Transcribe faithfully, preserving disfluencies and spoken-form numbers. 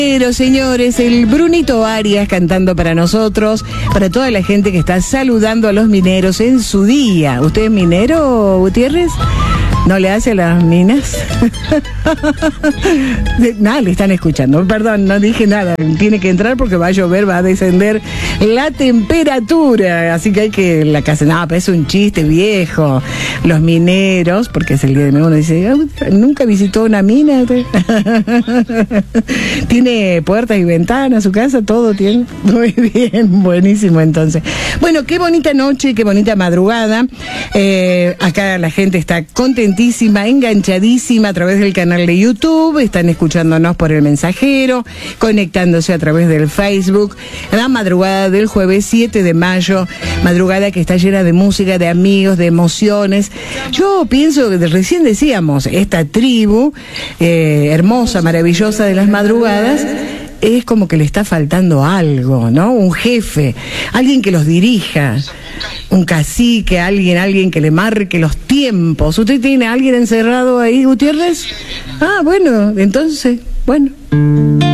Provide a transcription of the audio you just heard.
Pero señores, el Brunito Arias cantando para nosotros, para toda la gente que está saludando a los mineros en su día. ¿Usted es minero, Gutiérrez? ¿No le hace a las minas? Nada, le están escuchando. Perdón, no dije nada. Tiene que entrar porque va a llover, va a descender la temperatura. Así que hay que... La casa... No, pero es un chiste viejo. Los mineros, porque es el día de uno dice, ¿nunca visitó una mina? Tiene puertas y ventanas, su casa, todo tiene. Muy bien, buenísimo entonces. Bueno, qué bonita noche, qué bonita madrugada. Eh, acá la gente está contentísima, enganchadísima a través del canal de YouTube, están escuchándonos por el mensajero, conectándose a través del Facebook. La madrugada del jueves siete de mayo, madrugada que está llena de música, de amigos, de emociones. Yo pienso que recién decíamos, esta tribu eh, hermosa, maravillosa de las madrugadas, es como que le está faltando algo, ¿no? Un jefe, alguien que los dirija, un cacique, alguien, alguien que le marque los tiempos. ¿Usted tiene a alguien encerrado ahí, Gutiérrez? Ah, bueno, entonces, bueno.